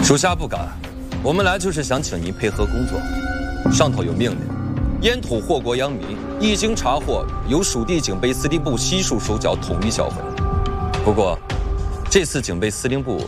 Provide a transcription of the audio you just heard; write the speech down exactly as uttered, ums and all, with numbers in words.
属下不敢，我们来就是想请您配合工作。上头有命令，烟土祸国殃民，一经查获，由属地警备司令部悉数手脚，统一销毁。不过，这次警备司令部